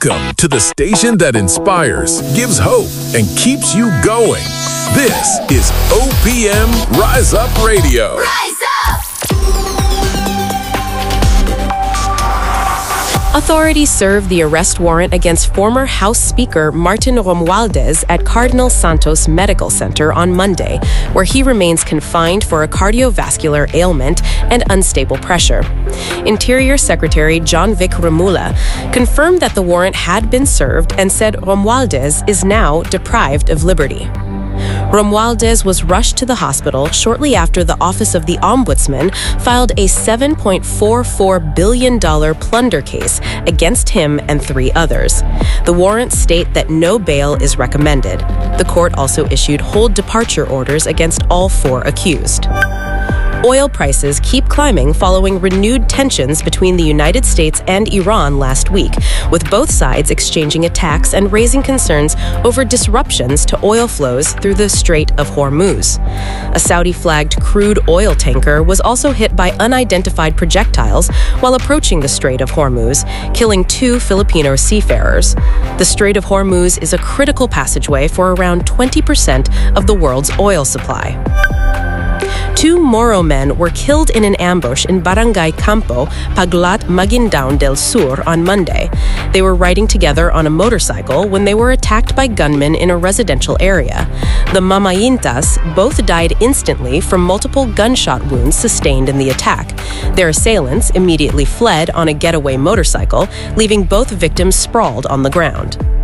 Welcome to the station that inspires, gives hope, and keeps you going. This is OPM Rise Up Radio. Rise up! Authorities served the arrest warrant against former House Speaker Martin Romualdez at Cardinal Santos Medical Center on Monday, where he remains confined for a cardiovascular ailment and unstable pressure. Interior Secretary John Vic Remula confirmed that the warrant had been served and said Romualdez is now deprived of liberty. Romualdez was rushed to the hospital shortly after the Office of the Ombudsman filed a $7.44 billion plunder case against him and 3 others. The warrants state that no bail is recommended. The court also issued hold departure orders against all 4 accused. Oil prices keep climbing following renewed tensions between the United States and Iran last week, with both sides exchanging attacks and raising concerns over disruptions to oil flows through the Strait of Hormuz. A Saudi-flagged crude oil tanker was also hit by unidentified projectiles while approaching the Strait of Hormuz, killing 2 Filipino seafarers. The Strait of Hormuz is a critical passageway for around 20% of the world's oil supply. 2 Moro men were killed in an ambush in Barangay Campo, Paglat, Maguindaon del Sur on Monday. They were riding together on a motorcycle when they were attacked by gunmen in a residential area. The Mamayintas both died instantly from multiple gunshot wounds sustained in the attack. Their assailants immediately fled on a getaway motorcycle, leaving both victims sprawled on the ground.